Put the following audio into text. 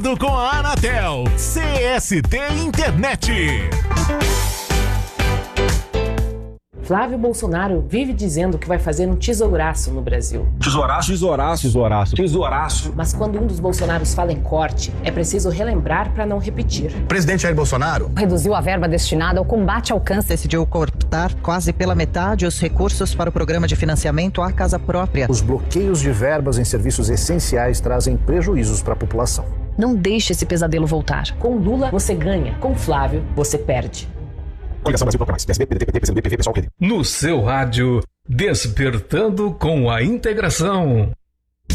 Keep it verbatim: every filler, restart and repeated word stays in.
Com a Anatel, C S T Internet. Flávio Bolsonaro vive dizendo que vai fazer um tesouraço no Brasil. Tesouraço? Tesouraço. Tesouraço. Tesouraço. Mas quando um dos Bolsonaros fala em corte, é preciso relembrar para não repetir. O presidente Jair Bolsonaro reduziu a verba destinada ao combate ao câncer. Decidiu cortar quase pela metade os recursos para o programa de financiamento à casa própria. Os bloqueios de verbas em serviços essenciais trazem prejuízos para a população. Não deixe esse pesadelo voltar. Com Lula, você ganha. Com Flávio, você perde. Coligação Brasil Bloco Mais. P S B, P D T, P C do B, P V, pessoal que... No seu rádio, despertando com a integração.